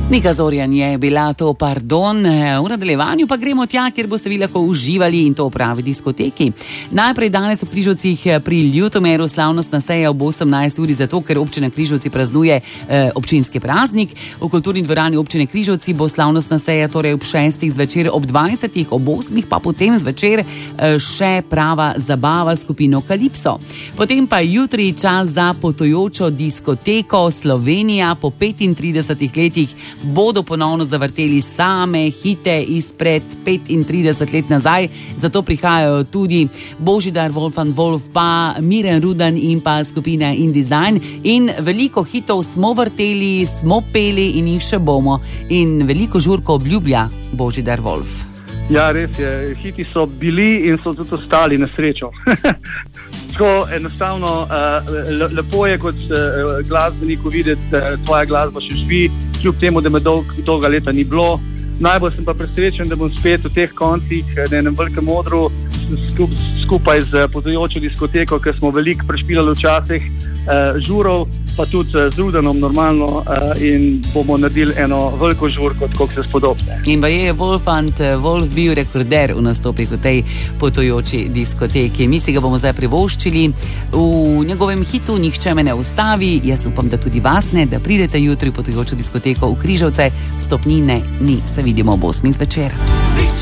Nika Zorjan je bila to, pardon. V nadaljevanju pa gremo tja, kjer boste vi lahko uživali, in to v pravi diskoteki. Najprej danes v Križevcih pri Ljutomeru slavnostna seja ob 18 uri, zato ker občina Križevci praznuje občinski praznik. V kulturni dvorani občine Križevci bo slavnostna seja torej ob 6 zvečer, ob 20, ob 8 pa potem zvečer še prava zabava s skupino Kalipso. Potem pa jutri čas za potujočo diskoteko. Slovenija po 35 letih bodo ponovno zavrteli same hite izpred 35 let nazaj. Zato prihajajo tudi Božidar Wolfgang Wolf, pa Miren Rudan in pa skupina InDesign. In veliko hitov smo vrteli, smo peli in jih še bomo. In veliko žurko obljublja Božidar Wolf. Ja, res je. Hiti so bili in so tudi ostali na srečo. Tako enostavno, lepo je kot glasbeniku videti, tvoja glasba še živi, kljub temu, da me dolga leta ni bilo. Najbolj sem pa presrečen, da bom spet v teh koncih na enem velikem odru skupaj z potujočo diskoteko, ker smo veliko prešpilali včasih žurov, pa tudi z Rudanom normalno, in bomo naredili eno veliko žurko, tako se spodobne. In pa je Wolf bil rekorder v nastopih v tej potujoči diskoteki. Mi si ga bomo zdaj privoščili v njegovem hitu Nihče me ne ustavi. Jaz upam, da tudi vas ne, da pridete jutri v potujočo diskoteko v Križevce. Stopnine ni, se vidimo ob 8 zvečer.